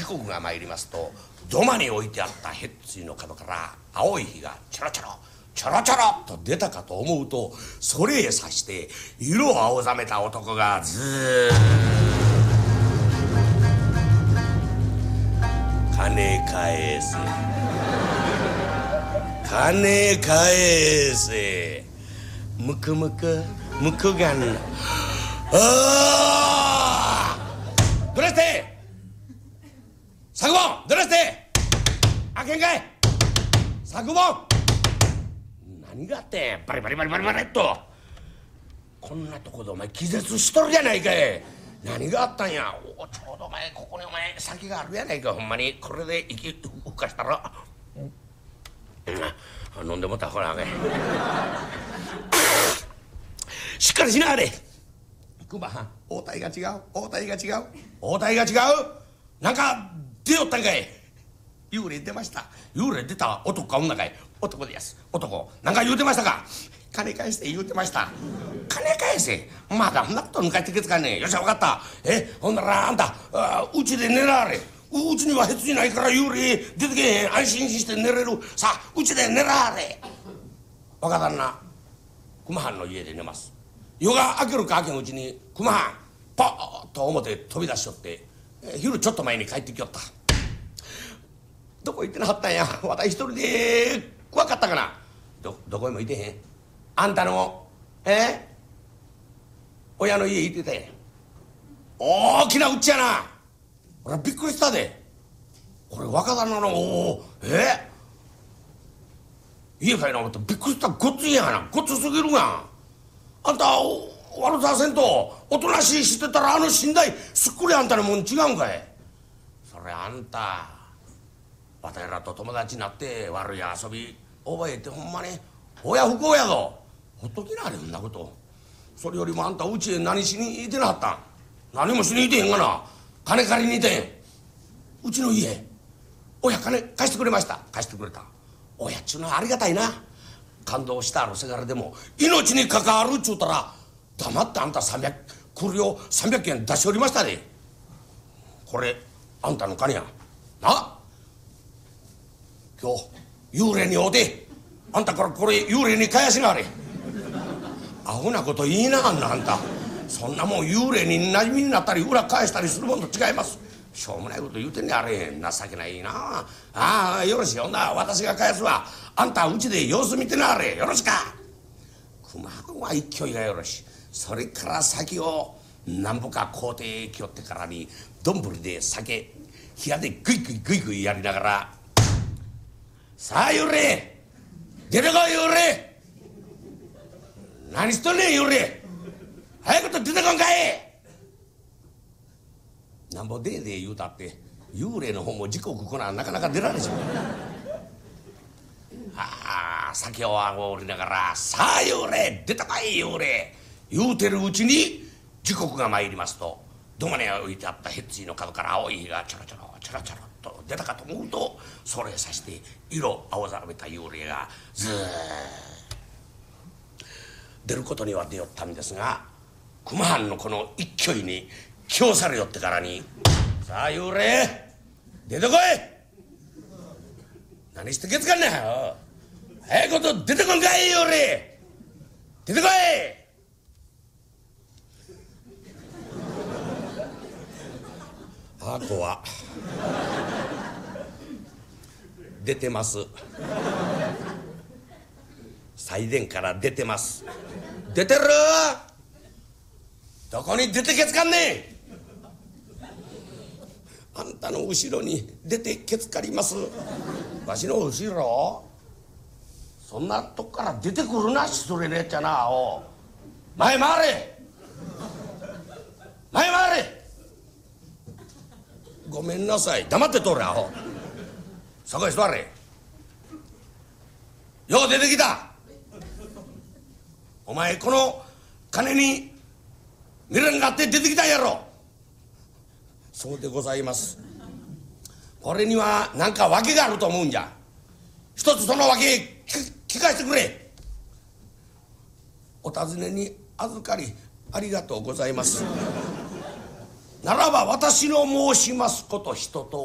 刻が参りますと、土間に置いてあったへっついの角から青い火がちょろちょろちょろちょろっと出たかと思うと、それへさして色を青ざめた男がずーっと金返せ金返せむくむくむくがんどらして作本どらしてあけんかい作本何があってバリバリバリバリバリっとこんなとこでお前気絶しとるじゃないかい。何があったんや。ちょうどお前ここにお前先があるやないか。ほんまにこれで息ふかしたら飲んでもったほらねしっかりしなはれ。クマ応対が違う応対が違う応対が違う。なんか出よったんかい。幽霊出ました。幽霊出た男か女かい。男です。男なんか言うてましたか。金返して言うてました。金返せまだそんなこと迎えてけつかねえ。よっしゃ分かった。ほんならあんたうちで寝られ。うちにはへついないから幽霊出てけへん。安心して寝れる。さあうちで寝られ。若旦那熊藩の家で寝ます。夜が明けるか明けんうちに熊藩ポーッと表飛び出しよって、昼ちょっと前に帰ってきよった。どこ行ってなはったんや。私一人で怖かったかな。どこにもいてへん。あんたの親の家行ってて大きなうちやな。俺びっくりしたで。これ若旦那の家かいな思ってびっくりした。ごっついやな。ごっつすぎるがあんた悪させんとおとなしいしてたらあの寝台すっくりあんたのもん違うんかい。それあんたわたらと友達になって悪い遊び覚えてほんまに親不幸やぞ。ほっときなあれ。そんなこと。それよりもあんたうちへ何しにいてなはったん。何もしにいてへんがな。金借りにいてへん。うちの家親金貸してくれました。貸してくれた。親っちゅうのはありがたいな。感動したあるせがれでも命に関わるっちゅうたら黙ってあんた300来るよ300円出しておりましたで。これあんたの金やな。今日幽霊に会うてあんたからこれ幽霊に返しなはれ。アホなこと言いなはんなあんた。そんなもん幽霊に馴染みになったり裏返したりするもんと違います。しょうもないこと言うてんねあれ。情けないな。ああよろしい。ほんな私が返すわ。あんたうちで様子見てなあれ。よろしか。熊藩は勢いがよろしい。それから先をなんぼか買うてきよってからに丼で酒冷やでグイグイグイグイやりながらさあ幽霊出てこい幽霊。何しとんねん幽霊。早くと出てこんかい。なんぼで言うたって幽霊の方も時刻来ななかなか出られしまう。酒をあごりながらさあ幽霊出てこい幽霊言うてるうちに時刻が参りますと、土間に置いてあったへっついの角から青い火がちょろちょろちょろちょろっと出たかと思うと、それさして色青ざめた幽霊がずーっと出ることには出よったんですが、熊藩のこの勢いに気をされよってからにさあ幽霊出てこい。何してけつかんねん。早いこと出てこんかい幽霊出てこい。あこは出てます。祭殿から出てます。出てる。どこに出てけつかんねん。あんたの後ろに出てけつかります。わしの後ろそんなとこから出てくるな失礼なやっちゃな。前回れ前回れ。ごめんなさい黙って通れアホ。そこへ座れ。よう出てきた。お前この金に未練があって出てきたんやろ。そうでございます。これには何か訳があると思うんじゃ。一つその訳聞かせてくれ。お尋ねに預かりありがとうございます。ならば私の申しますこと一通